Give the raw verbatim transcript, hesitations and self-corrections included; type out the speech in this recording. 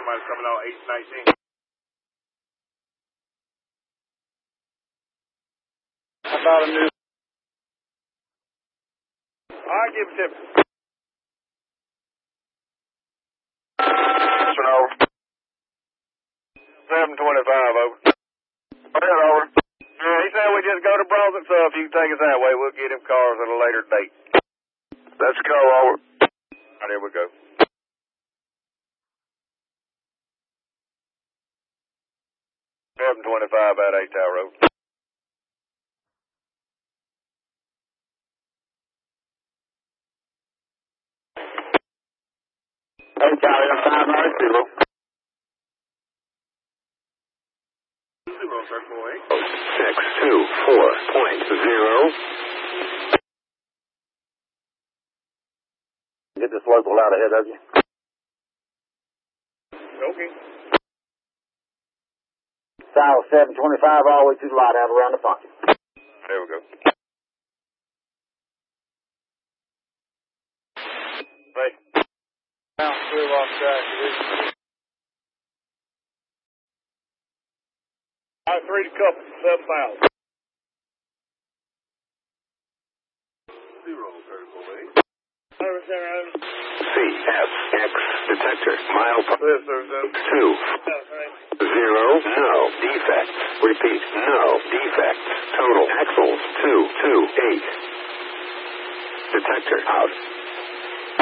somebody's coming out eight nineteen. About a new. All right, give it to me. Over. seven twenty-five, over. Go ahead, over. Yeah, he said we just go to Bronson, so if you can take us that way, we'll get him cars at a later date. Let's go, over. All right, here we go. seven twenty-five at eight Tower Road. Hey, Charlie, I'm five nine zero. Zero, sir, four eight. six two four point zero. Get this local out ahead of you. Okay. South seven twenty-five all the way to the light out around the function. There we go. Hey. Down through off track. All right, three to couple, seven thousand. Zero, thirty-four eight. Over, seven, C S X detector, mile per Yes, sir, sir. two. Zero, no defects. Repeat, no defects. Total axles, two, two, eight. Detector out.